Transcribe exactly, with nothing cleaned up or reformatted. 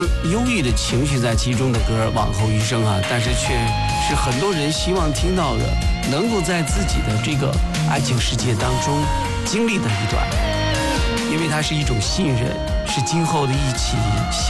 忧郁的情绪在其中的歌往后余生啊，但是却是很多人希望听到的，能够在自己的这个爱情世界当中经历的一段，因为它是一种信任，是今后的一起